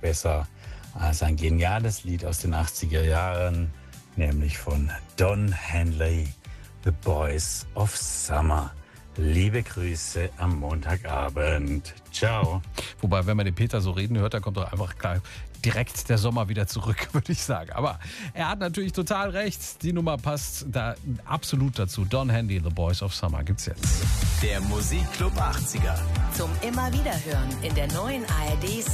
besser als ein geniales Lied aus den 80er Jahren, nämlich von Don Henley, The Boys of Summer. Liebe Grüße am Montagabend. Ciao. Wobei, wenn man den Peter so reden hört, dann kommt doch einfach klar direkt der Sommer wieder zurück, würde ich sagen. Aber er hat natürlich total recht. Die Nummer passt da absolut dazu. Don Henley, The Boys of Summer gibt's jetzt. Der Musikclub 80er. Zum immer wieder hören in der neuen ARD